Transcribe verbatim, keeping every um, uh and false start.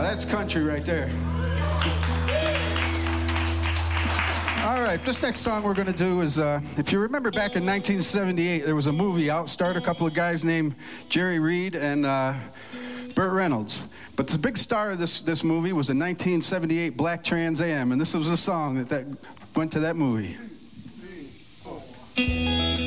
that's country right there. All right, this next song we're going to do is, uh, if you remember back in nineteen seventy-eight, there was a movie out, starred a couple of guys named Jerry Reed and uh, Burt Reynolds. But the big star of this, this movie was a nineteen seventy-eight black Trans Am, and this was a song that, that went to that movie.